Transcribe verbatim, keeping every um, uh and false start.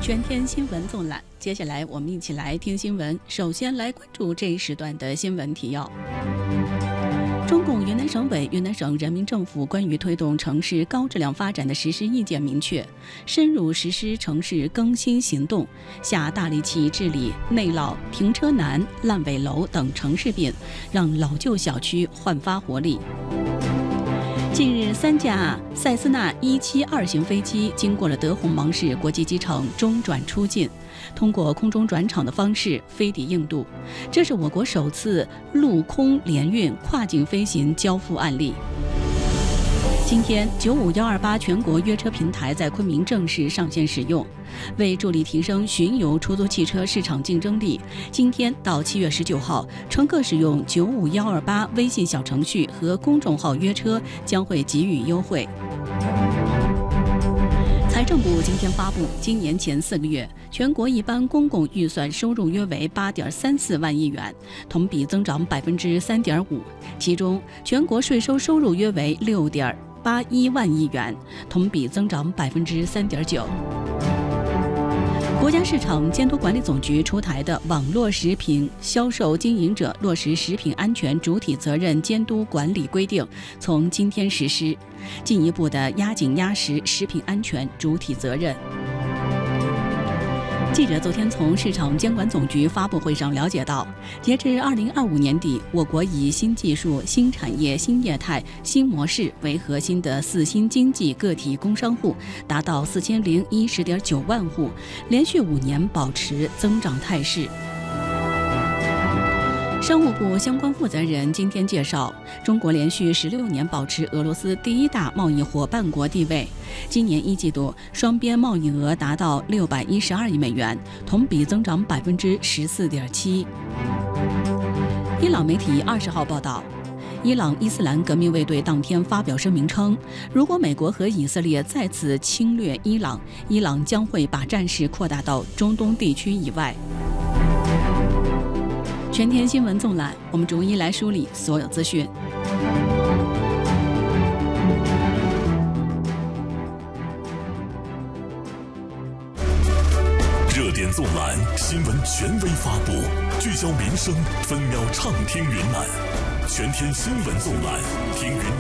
全天新闻纵览，接下来我们一起来听新闻。首先来关注这一时段的新闻提要。中共云南省委、云南省人民政府关于推动城市高质量发展的实施意见明确，深入实施城市更新行动，下大力气治理内涝、停车难、烂尾楼等城市病，让老旧小区焕发活力。近日，三架塞斯纳一七二型飞机经过了德宏芒市国际机场中转出境，通过空中转场的方式飞抵印度，这是我国首次陆空联运跨境飞行交付案例。今天，九五一二八全国约车平台在昆明正式上线使用。为助力提升巡游出租汽车市场竞争力，今天到七月十九号，乘客使用九五一二八微信小程序和公众号约车将会给予优惠。财政部今天发布，今年前四个月，全国一般公共预算收入约为八点三四万亿元，同比增长百分之三点五。其中，全国税收收入约为六点八一万亿元，同比增长百分之三点九。国家市场监督管理总局出台的《网络食品销售经营者落实食品安全主体责任监督管理规定》从今天实施，进一步的压紧压实食品安全主体责任。记者昨天从市场监管总局发布会上了解到，截至二零二五年底，我国以新技术、新产业、新业态、新模式为核心的四新经济个体工商户达到四千零一十点九万户，连续五年保持增长态势。商务部相关负责人今天介绍，中国连续十六年保持俄罗斯第一大贸易伙伴国地位。今年一季度，双边贸易额达到六百一十二亿美元，同比增长百分之十四点七。伊朗媒体二十号报道，伊朗伊斯兰革命卫队当天发表声明称，如果美国和以色列再次侵略伊朗，伊朗将会把战事扩大到中东地区以外。全天新闻纵览，我们逐一来梳理所有资讯。 热点纵览，新闻权威发布，聚焦民生，分秒畅听云南。全天新闻纵览，听云南。